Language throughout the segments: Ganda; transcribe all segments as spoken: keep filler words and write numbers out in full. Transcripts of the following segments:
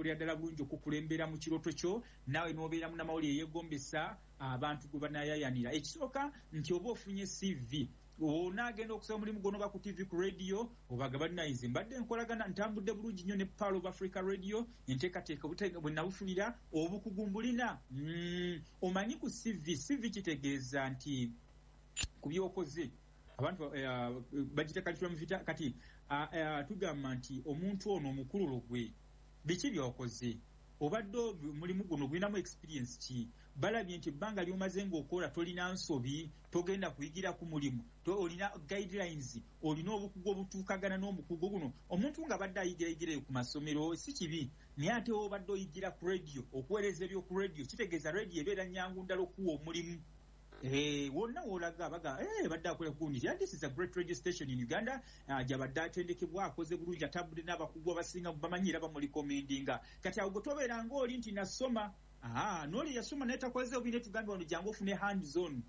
okutambulira ddala bulungi okukulembera mu kiroto kyo nawe n'obeera munnamawulire yeegombesa abantu gwe banayayanira. Ekisooka nti oba ofunye C V onaagenda okusaba omulimu gwonoba ku T V ku radio obaga balinayize mbadde nkolagana ntambudde bulungi nnyo ne Pearl of Africa Radio enteekateeka bwe nabufunira obukugu mbulina. Mm, omanyi ku C V C V kitegeeza nti ku byokoze abantu uh, bagita kalitula muvita kati uh, uh, tugamba nti omuntu ono omukululo gwe biki byokoze obadde mulimu guno gwinamu experience ki balabye nti ebbanga lyomaze ng'okola tolina nsobi togenda kuyigira ku mulimu to olina guidelines olina obukugu obutuukagana n'omukugu guno. Omuntu nga badde ayigirayigire ku masomero si kibi naye ate obadde oyigira ku radio okuweereza ebyo ku radio kitegeeza radio ebeera nnyangu ddala okuwa omulimu. Eh wonna wolaga baga eh badda akola kundi yeah, this is a great radio station in Uganda uh, jabadde atendekebwa akoze bulungi atabudde n'abakugu abasinga bamanyira bamuli commendinga kati ago tobeera ng'oli nti nasoma aha noli yasoma naye takoze obine tugambe wano jangu ofune hands on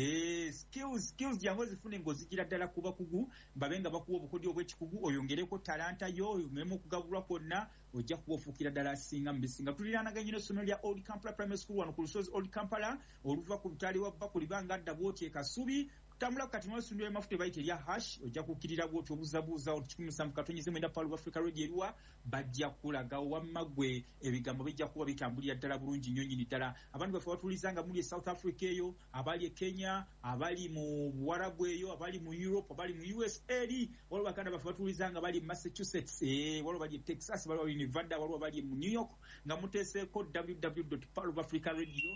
eh skills skills jangu zifune ngozigira ddala kuba kugu babenga bakuwa obukodi obw'ekikugu oyongereko talanta yo ngemu kugabulwa konna ojja kubafuukira ddala singa mbisinga. Tuliranaganye n'essomero lya Old Kampala Primary School wano ku Lusozi Old Kampala oluva ku butali wa Bakuli banga adda bwoti ekasubi tambula kati mwasundwe mafuta bayite lya hash ojja kukirira bwoti obuzabuza kikumi musanvu katonyize mwenda Pearl of Africa Radio eriwa bajja kulaga wamagwe ebigambo bijja kuba bitambulira ddala bulungi nnyo nnyini ddala. Abantu baffe batulizanga muli e South Africa eyo abali e Kenya abali mu Buwarabu eyo abali mu Europe abali mu U S A waliwo bakanda baffe batulizanga bali mu Massachusetts eh waliwo bali e Texas waliwo bali Nevada waliwo bali mu New York nga muteeseko w w w dot pearl of africa radio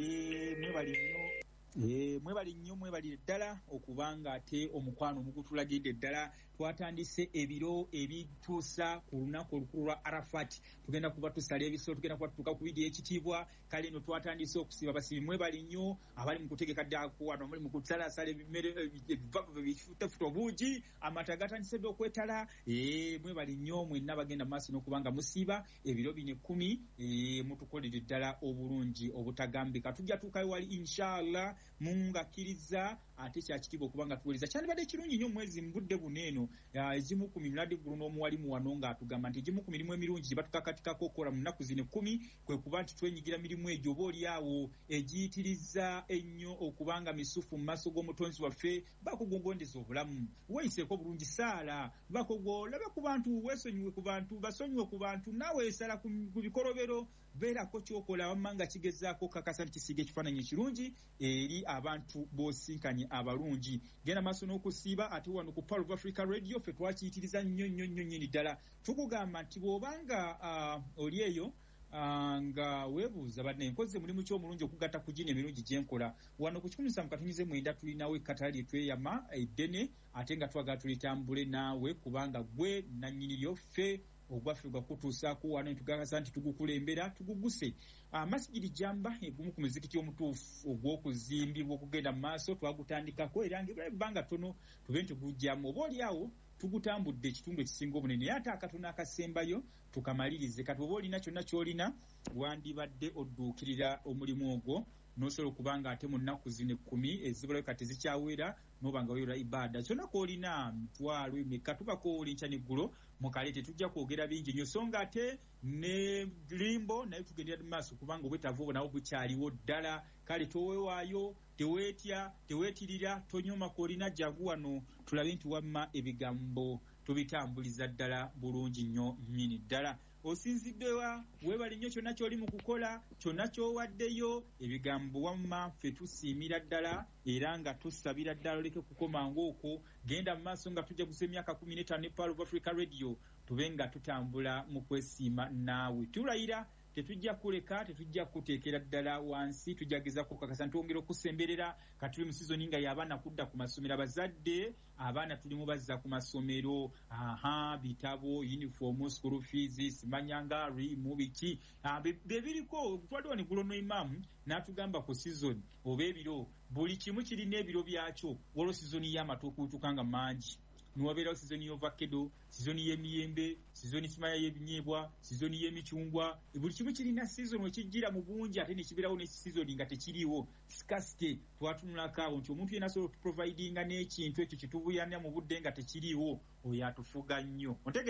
eh mwebali nnyo Eh mwebali nnyo mwebali ddala okubanga ate omukwano omugutulagidde ddala twatandise ebiro ebituusa ku lunaku olukulu lwa Arafat tugenda kuba tusala ebisolo tugenda kuba tutuuka ku vidiyo ekitiibwa kale eno twatandise okusiba basibi mwebali nnyo abali mu kutegeka ddako wano muli mu kusalasala ebimere ebifutefuta obuugi amata gatandise dde okwetala eh mwebali nnyo mwenna bagenda mu maaso n'okubanga musiiba ebiro bino ekkumi eh mutukolere ddala obulungi obutagambika tujja tuukayo wali inshallah mungakkiriza ate kyakitiibwa okubanga tuwuliriza kyandibadde ekirungi nnyo mwezi mbudde buneeno ezimu ku miradi gulu n'omuwalimu wano ng'atugamba nti egimu ku mirimu emirungi gye batukakatikako okukola mu nnaku zino ekkumi kwe kuba nti twenyigira mirimu egyo oba oli awo egiyitiriza ennyo okubanga misufu mu maaso g'omutonzi waffe bakugongondeza obulamu weeyiseeko bulungi saala bakogolabe ku bantu weesonyiwe ku bantu basonyiwe ku bantu naawe esala ku bikolobero beerako kyokola wamma nga kigezaako kakasa nti kisiiga ekifaananyi ekirungi eri abantu b'osinkanye abalungi. Genda maaso n'okusiiba ate wano ku Pearl of Africa Radio ffe twakiyitiriza nnyo nnyo nnyo nnyini ddala tukugamba nti bw'obanga uh, oli eyo Uh, nga weebuuza badde nkoze mulimu ky'omulungi okugatta ku gino emirungi gye nkola wano ku kikumi musanvu katonyize mwenda tulinawo ekkatala lye tweyama eddene ate nga twagala tulitambule naawe kubanga gwe nannyini lyo ffe ogwaffe gwakutuusaako wano netugagaza nti tugukulembera tuguguse. Uh, masigiri jamba egumu ku muzikiti omutuufu ogw'okuzimbibwa okugenda mu maaso twagutandikako era ng'ebbanga ttono tube nti gujjamu oba oli awo tugutambudde ekitundu ekisinga obunene naye ate akatono akasembayo tukamalirize kati oba olina kyonna ky'olina wandibadde odduukirira omulimu ogwo n'osobola okubanga ate mu nnaku zino ekkumi ezibulayo kati zikyawera n'obanga weera ibaada kyonna kw'olina mitwalo emeka tubako olinkya neggulo mukale tetujja kwogera bingi nnyo so nga ate ne limbo naye tugendera mu maaso kubanga obwetaavu obwo nawo bukyaliwo ddala kale towewaayo teweetya teweetirira tonyoma kw'olina jagu wano tulabe nti wamma ebigambo tubitambuliza ddala bulungi nnyo nnyini ddala. Osinziddewa weebali nnyo kyonna ky'oli mu kukola kyonna ky'owaddeyo ebigambo wamma ffe tusiimira ddala era nga tusabira ddala oleke kukoma ng'okwo genda mu maaso nga tujja gusa emyaka kumi n'etaano ne Pearl of Africa Radio tube nga tutambula mu kwesiima naawe tulayira tetujja kuleka tetujja kuteekera ddala wansi tujjageza kukakasa ntwongera okusemberera katuli mu sizoni nga y'abaana kudda ku masomero abazadde abaana tulimu bazza ku masomero aha bitabo uniform school fees simanyanga rimu biki bebiriko twadde ne gulo no imam n'atugamba ku sizoni oba ebiro buli kimu kirina ebiro byakyo waliwo sizoni y'amatookutukanga mangi nuwabeerawo sizoni y'ovakkedo sizoni y'emiyembe sizoni kimaya y'ebinyeebwa sizoni y'emicungwa buli kimu kirina sizoni wekijjira mu bungi ate nekibeerawo ne sizoni nga tekiriiwo scarcity twatunulako awo nti omuntu yenna asobola okuprovidinga n'ekintu ekyo kitubuyanya mu budde nga tekiriiwo oyo atufuga nnyo ontegedde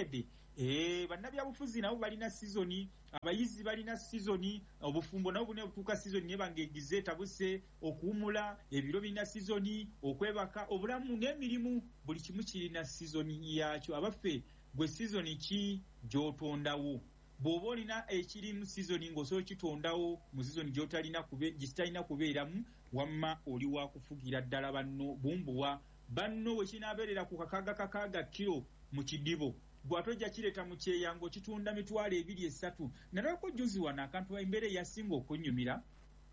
eh bannabyabufuzi nabo balina seasoni, abayizi balina seasoni, obufumbo nabo bune butuuka seasoni ne bangegize tabuse, okuwumula ebiro bina seasoni, okwebaka, obulamu n'emirimu buli kimu kirina seasoni yakyo. Abaffe gwe seasoni ki gy'otondawo? Bw'oba olina ekiri mu seasoni ng'osobola kitondawo mu seasoni gy'otalina kube gitalina kubeeramu, wamma oli wa kufugira ddala banno bumbuwa. Banno bwe kinaabeerera ku kakaaga kakaaga kiro mu kidibo, bw'atojja kireeta mu kyeyango kitunda mitwalo ebiri esatu. Nalabako juzi wano akantu embeera eyasinga okunnyumira,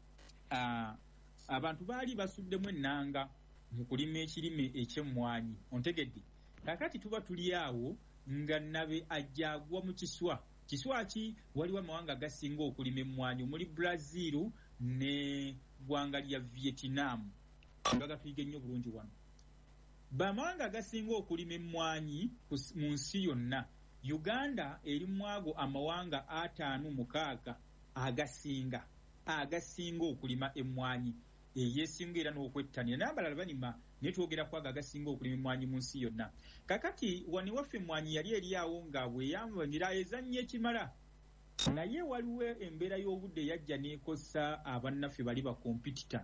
abantu baali basuddemu ennanga mu kulima ekirime eky'emmwanyi, ontegedde. Kaakati tuba tuli awo nga nabe ajja agwa mu kiswa. Kiswa ki? Waliwo amawanga gasinga okulima emmwanyi omuli Brazil ne ggwanga lya Vietnam, bagatuyiga ennyo bulungi wano. Bamawanga gasinga okulima emmwanyi mu nsi yonna. Uganda eri mwago amawanga ataano mukaaga agasinga agasinga okulima emmwanyi, eyesinga era n'okwettanira. N'abalala balima naye twogera ku ago agasinga okulima emmwanyi mu nsi yonna. Kakati wano waffe emmwanyi yali eri awo nga bweyambanira ezannya ekimala, naye waliwo embeera y'obudde yajja n'ekosa abannaffe bali ba competitor.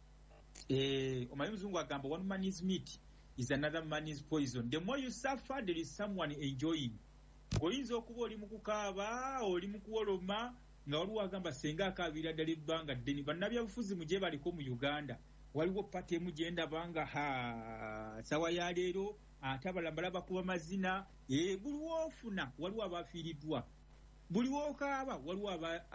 Eh, omanyi muzungu agamba one man's meat is another man's poison. The more you suffer, there is someone enjoying. Oyinza okuba oli mu kukaaba, oli mu kuwoloma, nga waliwo agamba senga akaabira ddala ebbanga ddene. Bannabyabufuzi mugye baliko mu Uganda, waliwo pati emu gye ndabanga ha sawa ya leero, ate abalala balaba kuba mazina. E, buli woofuna waliwo abaafiiriddwa, buli wookaaba waliwo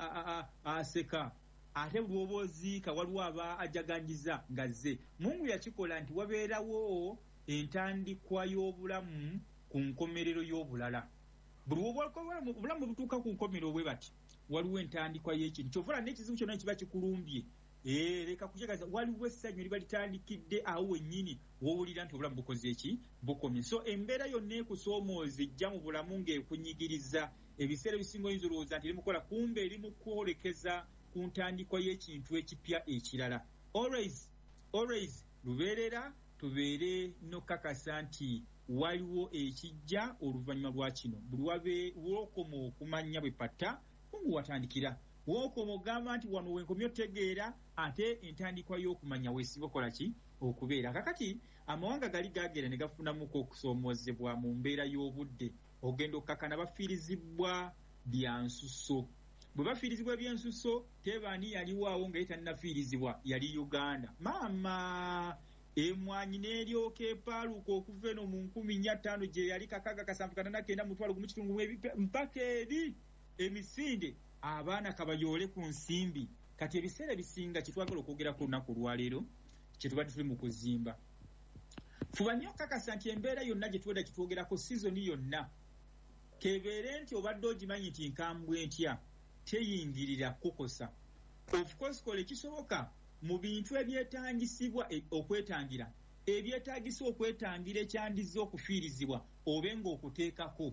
aseka, ate buli woba oziika waliwo aba ajaganjiza ngazze. Mungu yakikola nti wabeerawo entandikwa y'obulamu ku nkomerero y'obulala. Buli woba obulamu butuuka ku nkomerero bwe bati waliwo entandikwa y'ekintu. Kyovula n'ekizibu kyonna kiba kikulumbye, eh leka kujegaza, waliwo essanyu liba litandikidde awo wennyini wowulira nti obulamu bukoze eki bukomye. So embeera yonna ekusoomooza ejja mu bulamu ng'ekunyigiriza. Ebiseera ebisinga oyinza olowooza nti eri mukola, kumbe eri mu kwolekeza ku ntandikwa y'ekintu ekipya ekirala. Always, always lubeerera tubeere n'okukakasa nti waliwo ekijja oluvannyuma lwa kino. Buli wabe wokoma okumanya bwe pata Mungu watandikira, wokoma ogamba nti wano wenkomye otegeera, ate entandikwa y'okumanya weesinga okola ki okubeera. Kakati amawanga gali gaagera ne gafunamuko okusoomoozebwa mu mbeera y'obudde. Ogenda okukakana bafiirizibwa bya nsusso. Bwe bafiirizibwa ebyensusso, tebaani yaliwo awo nga yetannafiirizibwa, yali Uganda. Maama emmwanyi n'eryoka epaaluka okuva eno mu nkumi nnya ttaano gye yali kakaaga kasanvu kanaana kenda mutwalo gumu kitundu mpaka eri emisinde abaana kabayoole ku nsimbi. Kati ebiseera ebisinga kitwagala okwogera ku lunaku lwaleero kyetubadde tuli mu kuzimba, fuba nnyo okukakasa nti embeera yonna gye tuwedda kitwogerako sizoni yonna kebeere nti obadde ogimanyi nti nkambwe ntya teyingirira kukosa. Of course kola ekisoboka mu bintu ebyetagisibwa okwetangira, ebyetagisa okwetangira ekyandiza okufiirizibwa obe ng'okuteekako,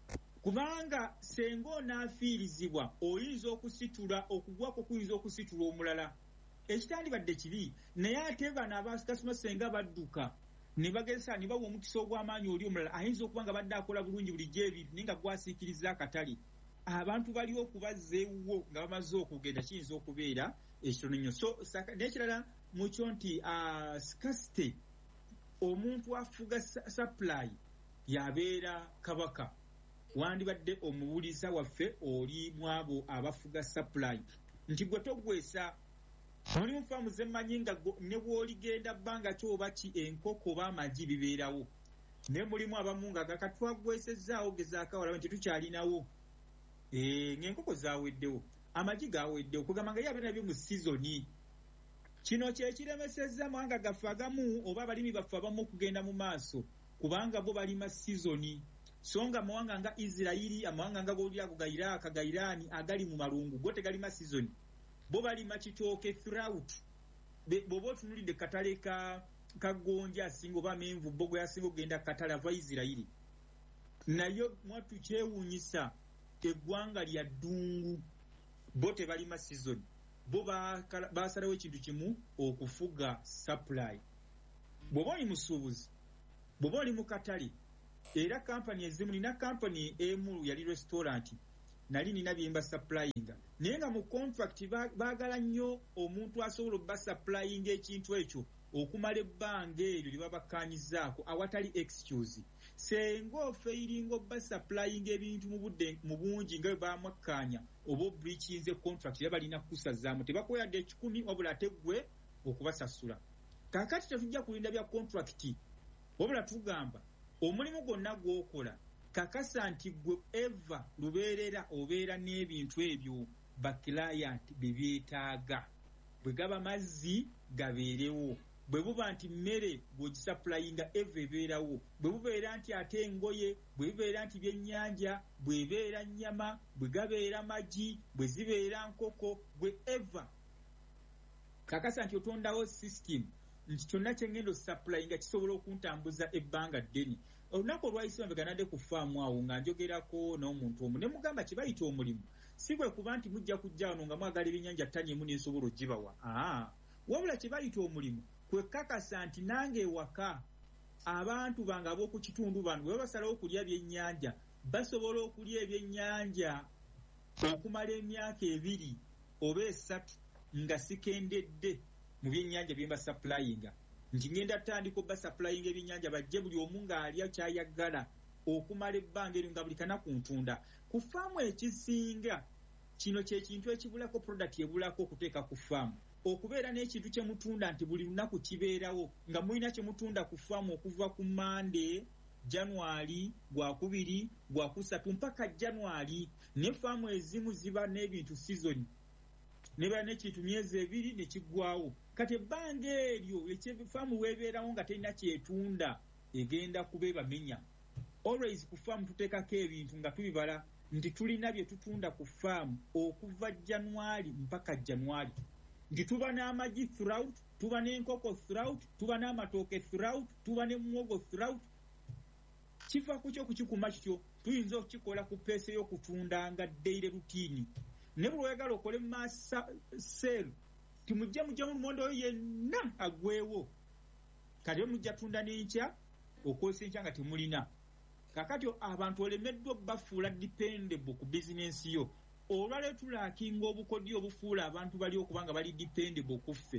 kubanga senga onaafiirizibwa oyinza okusitula, okugwako kuyinza okusitula omulala. Ekitandibadde kibi, naye ate bano abakasoma senga badduka ne bageza ne bawa omukisa ogw'amaanyi oli omulala, ayinza okuba nga badde akola bulungi bulijjo ebintu naye nga gwasiikiriza akatali. Abantu bali okubazzeewo nga bamaze okugenda, kiyinza okubeera ekitono nnyo. So n'ekirala mukyo nti scarcity, omuntu afuga supply yabeera kabaka. Wandibadde omubuliza waffe oli mwabo abafuga supply nti gwe togwesa. Mulimu faamu zemmanyi nga ne bw'oligenda bbanga kyoba ki enkoko oba amagi bibeerawo, ne mulimu abamu nga gakatwagwesezzaawo gezaakawala nti tukyalinawo. Eh, ng'enkoko zaaweddewo, amagi gaaweddewo, kugamba nga yabeera nabyo mu sizoni. Kino kye kiremesezza amawanga gaffe agamu oba abalimi baffe abamu okugenda mu maaso, kubanga bo balima sizoni. So nga amawanga nga Isirayiri, amawanga nga g'olirago ga Iraq, ga Irani agali mu malungu, go tegalima sizoni. Bo balima kitooke throughout. Bw'oba otunulidde katale ka kagonja asinga oba amenvu bogo yasinga okugenda katale ava Isirayiri. Nayo mwatu kyewuunyisa eggwanga lya ddungu, bo tebalima season, bo baasalawo ekintu kimu okufuga supply. Bw'oba oli musuubuzi, bw'oba oli mu katale, era kampani ezimu nina kampani emu yali restaurant nali nina byemba supplying naye nga mu contract baagala nnyo omuntu asobola obba supplying ekintu ekyo okumala ebbanga eryo lye babakanyizaako awatali excuse senga ofeiringa obba supplying ebintu mu budde mu bungi nga bwe bamwakkanya oba obreachinze contract era balina kukusazaamu tebakweyadde ekikumi wabula ate ggwe okubasasula kaakati tetujja kulinda bya contract wabula tugamba omulimu gwonna gw'okola kakasa nti gwe eva lubeerera obeera n'ebintu ebyo baklayant bebyetaaga bwe gaba mazzi gabeerewo bwe buba nti mmere bw'ogisaplayinga eva ebeerawo bwe bubeera nti ate engoye bwe bibeera nti byennyanja bwebeera nnyama bwe gabeera magi bwe zibeera nkoko bwe eva kakasa nti otondawo system nti kyonna kyengenda osaplayinga kisobola okuntambuza ebbanga ddene olunaku olwayise mbeganadde ku faamu awo nga njogerako n'omuntu omu ne mugamba kye bayita omulimu si bwe kuba nti mujja kujja wano nga mwagala ebyennyanja ttani emu n'ensobola ogibawa aa wabula kye bayita omulimu kwe kakasa nti nange ewaka abantu bange ab'oku kitundu bano bwe basalawo okulya byennyanja basobola okulya ebyennyanja okumala emyaka ebiri oba esatu nga sikendedde mu byennyanja bye mbasaplayinga nti ngenda tandika obba supplying ebyennyanja bajje buli omu ng'alya kyayagala okumala ebbanga eryo nga buli kanaku ntunda ku faamu ekisinga kino kye kintu ekibulako product ebulako okuteeka ku faamu okubeera n'ekintu kye mutunda nti buli lunaku kibeerawo nga mulina kye mutunda ku faamu okuva ku Monday January gwakubiri gwakusatu mpaka January ne faamu ezimu ziba n'ebintu season neba n'ekintu myezi ebiri ne kiggwawo kati ebbanga eryo ekyefaamu weebeerawo nga terina kyetunda egenda kubeebamenya always ku faamu tuteekako ebintu nga tubibala nti tulina bye tutunda ku faamu okuva January mpaka January nti tuba n'amagi throughout tuba n'enkoko throughout tuba n'amatooke throughout tuba n'emwogo throughout kifa ku kyo kukikuma kityo tuyinza okukikola ku peesa y'okutunda nga daily routine ne buli oyagala okole masa sale timujje mujja mu mondo yenna agwewo kati mujja tunda n'enkya okozesa enkya nga temulina kakati abantu olemeddwa bafuula dependable ku bizinensi yo olwaleero tulaakinga obukodyo obufuula abantu bali okubanga bali dependable ku ffe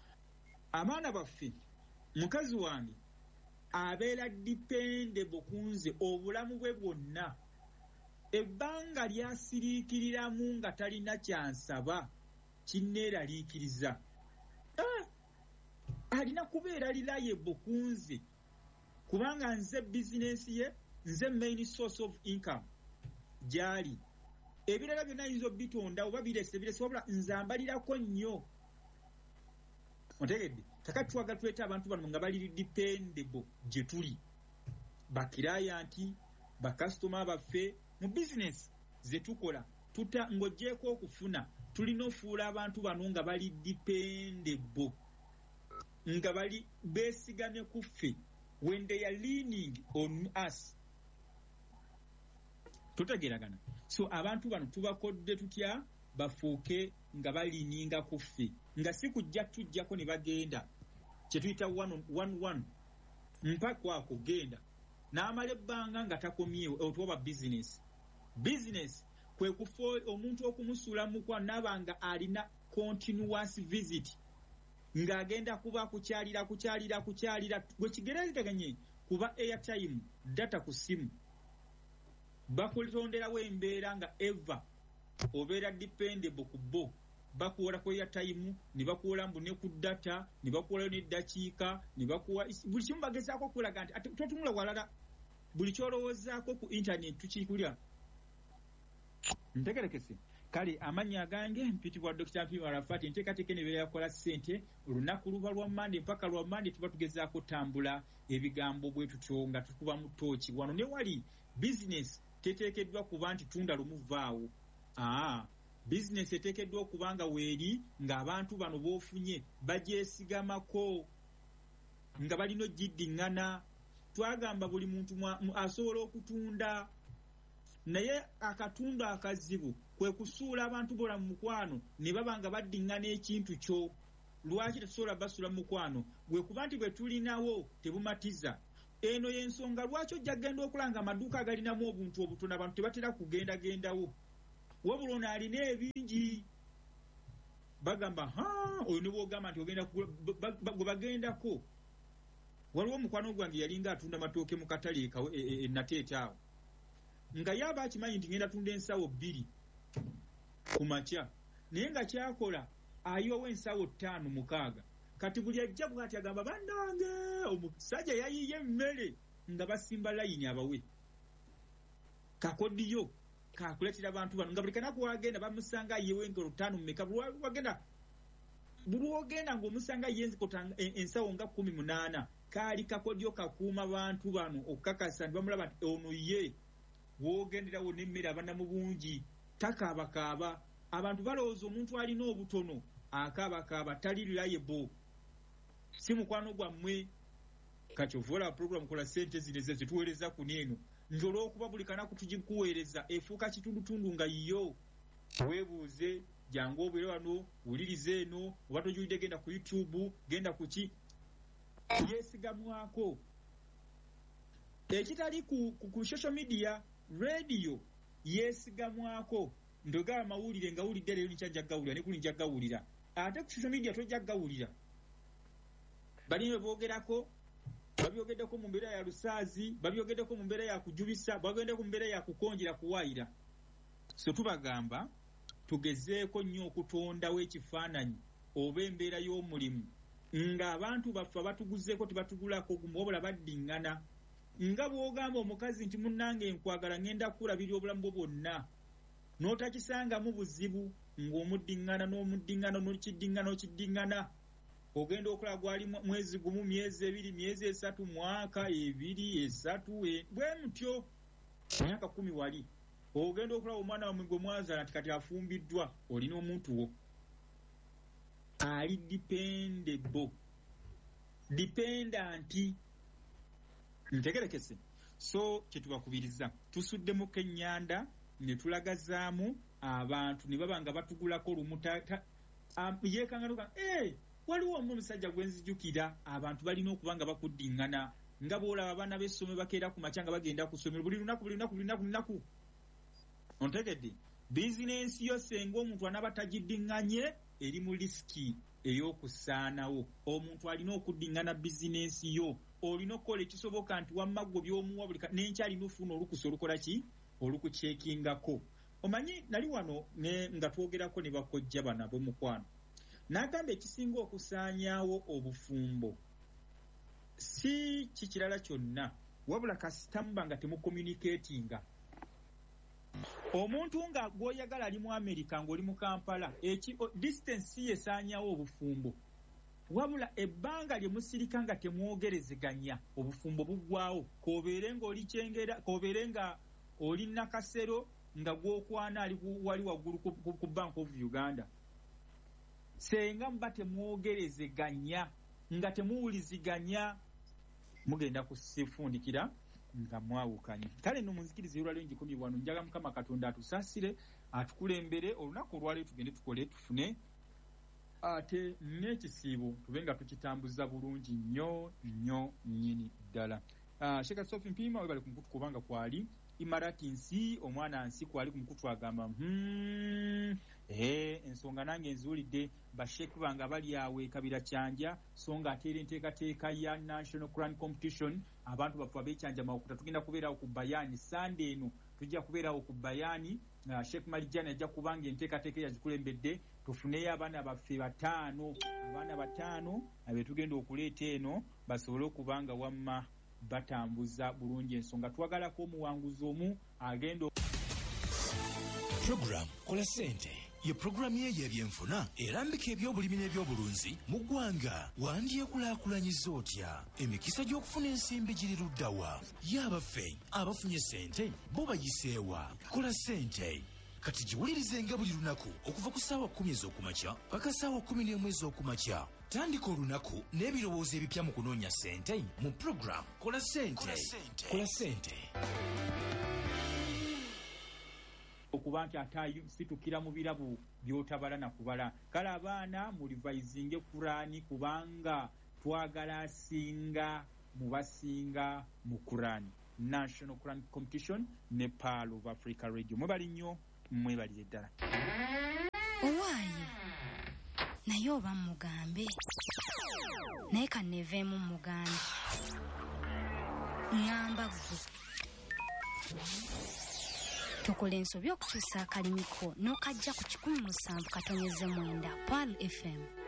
abaana baffe mukazi wange abeera dependable ku nze obulamu bwe bwonna ebbanga lyasiriikiriramu nga talina kyansaba kinneeraliikiriza ah, alina kubeera lilayebo ku nze kubanga nze bizinensi ye nze main source of income gyali ebirala byonna ayinza obitonda oba birese birese wabula nze ambalirako nnyo otegedde kakati twagala tuleeta abantu bano nga bali dependable gye tuli bakirayanti bakasitoma baffe mu bizinesi ze tukola tuta ng'oggyeko okufuna tulina ofuula abantu bano nga bali dependable nga bali beesigamye ku ffe when they are leaning on us tutegeragana so abantu bano tubakodde tutya bafuuke nga baliininga ku ffe nga si kujja tujjako ne bagenda kye tuyita one one one mpaka ako genda n'amala ebbanga nga takomyewo otuba bizinesi bizinesi kwe kufa omuntu okumusuula mukwa nabanga alina continuous visit ng'agenda kuba kukyalira kukyalira kukyalira gwe kigerezeganye kuba airtime data ku simu bakulitonderawo embeera nga eva obeera dependable ku bo bakuwola ku airtime ne bakuwola mbu ne ku data ne bakuwolayo n'eddakiika ne bakuwa buli kimu bagezaako okulaga nti ate totunula walala buli kyolowoozaako ku internet tukikulya ntegerekese kale amannya agange mpitibwa Dokita Mpima Arafati nteekateeka n'ebeera yakola ssente olunaku luba lwa Monday mpaka lwa Monday tuba tugezaako tambula ebigambo bwe tutyo nga tukuba mu tooki wano ne wali business teteekeddwa kuba nti tunda lumu vaawo aa business eteekeddwa okuba nga weeri ng'abantu bano b'ofunye bagyesigamako nga balina ogiddiŋŋana twagamba buli muntu asobola okutunda naye akatundu akazibu kwe kusuula abantu bola mu mukwano ne baba nga baddiŋŋana ekintu kyo lwaki tetusobola basuula mu mukwano gwe kuba nti bwe tulinawo tebumatiza eno y'ensonga lwaki ojja kugenda okulanga amaduuka agalinamu obuntu obutono abantu tebatera kugenda gendawo wabula ono alina ebingi bagamba ha oyo ne bwogamba nti ogenda gwe bagendako waliwo omukwano gwange yalinga atunda matooke mu katale enateeta awo nga yaba akimanyi nti ngenda tunda ensawo bbiri ku makya naye nga kyakola ayiwawo ensawo ttaano mukaaga kati buli ajja bw'ati agamba bannange omusajja yayiye emmere nga basimba layini abawe kakodiyo kakuletera abantu bano nga buli kanaku wagenda bamusanga ayiyewo enkero ttaano mumeka wagenda buli wogenda ng'omusanga yenzikota ensawo nga kumi munaana kaali kakodyo kakuuma bantu bano okukakasa nti bamulaba nti ono ye wogenderawo n'emmere abana mu bungi takaabakaaba abantu balowooza omuntu alina obutono akaabakaaba tali reliable si mukwano gwammwe kati ovola program kola sente zino ze zituweereza ku neeno nti olw'okuba buli kanaku tugikuweereza efuuka kitundutundu nga yo weebuuze jangu obwere wano wulirize eno oba tojuwidde genda ku YouTube genda ku ki yeesigamwako ekitali ku, ku, ku social media radio yeesigamwako ndogaba mawulire nga wulidde leero nikyajja gawulira ne kuli njja gawulira ate ku social media tojja gawulira balina boogerako babyogeddeko mu mbeera ya lusaazi babyogeddeko mu mbeera ya kujubisa babyogeddeko mu mbeera ya kukonjera kuwaayira so tubagamba tugezeeko nnyo okutondawo ekifaananyi oba embeera y'omulimu ng'abantu baffe abatuguzeeko tebatugulako gumu wabula baddiŋŋana nga bw'ogamba omukazi nti munnange nkwagala ngenda kukulabirira obulamu bwo bwonna n'otakisangamu buzibu ng'omuddiŋŋana n'omuddiŋŋana n'okiddiŋŋana okiddiŋŋana ogenda okulaba gwali mwezi gumu myezi ebiri myezi esatu mwaka ebiri esatu bwe mutyo emyaka kumi wali ogenda okulaba omwana wamwe gwe mwazaala nti kati afumbiddwa olina omuntu wo ali dependable dependanti ntegerekese so kyetubakubiriza tusuddemuko ennyanda ne tulagazaamu abantu ne baba nga batugulako lumutata yeekanganoga eh waliwo omusajja gwenzijukira abantu balina okuba nga bakuddiŋŋana nga bw'olaba abaana b'essomero bakeera ku makya nga bagenda ku ssomero buli lunaku buli lunaku buli lunaku lunaku ontegedde bizinensi yo senga omuntu anaba tagiddiŋŋanye eri mu lisiki ey'okusaanawo omuntu alina okuddiŋŋana bizinensi yo olina okukola ekisoboka nti wamma gwe by'omuwa buli n'enkyalina ofuna olukusa olukola ki olukuceekingako omanyi nali wano ne nga twogerako ne bakojja bano ab'omukwano n'agamba ekisinga okusaanyaawo obufumbo si kikirala kyonna wabula kasitamuba nga temucommunicatinga omuntu nga gw'oyagala ali mu America ng'oli mu Kampala eki distance si yesaanyaawo obufumbo wabula ebbanga lye musirika nga temwogerezeganya obufumbo buggwawo koobeere ng'oli kyengera koobeere nga oli nakasero nga gw'okwana ali wali waggulu ku Bank of Uganda senga muba temwogerezeganya nga temuwuliziganya mugenda kusifundikira nga mwawukanye kale no munzikirize olwaleo njikumi wano njaga Mukama Katonda atusaasire atukulembere olunaku olwaleo tugende tukole tufune ate n'ekisiibo tube nga tukitambuza bulungi nnyo nnyo nnyini ddala uh, Sheka Sophie Mpima webale ku mukutu kubanga kwali Imarati nsi omwana nsi kwali ku mukutu agamba hmm eh ensonga nange nzuulidde basheki banga bali awe kabira kyanja songa ateera enteekateeka ya National Quran Competition abantu bafu abeekyanja makuta tugenda kubeerawo ku Bayani Sunday eno tujja kubeerawo ku Bayani uh, Sheikh Malijani ajja kubanga enteekateeka yazikulembedde tufuneyo abaana baffe bataano abaana bataano abe tugenda okuleeta eno basobole okubanga wamma batambuza bulungi ensonga twagalako omuwanguzi omu agenda program kola sente ye programu ye y'ebyenfuna erambika ebyobulimi n'ebyobulunzi mu ggwanga wandyekulaakulanyiza otya emikisa gy'okufuna ensimbi giri luddawa y'abaffe abafunye sente bo bayiseewa kola sente kati giwulirize nga buli lunaku okuva ku ssaawa kkumi ez'okumakya paka ssaawa kkumi n'emu ez'okumakya tandika olunaku n'ebirowoozo ebipya mu kunoonya sente mu programu kola sente kola sente okuba nti ate situkira mu birabu by'otabala na kubala kale abaana mulivaizinge Kurani kubanga twagala asinga mu basinga mu Quran National Quran Competition ne Pearl of Africa Radio. Mwebali nnyo, mwebalire ddala. Owaaye naye oba mugambe naye kanneeveemu mugambe ngamba gwe tukola ensobi okukyusa akalimiko n'okajja ku kikumi musanvu katonyeze mwenda Pearl F M.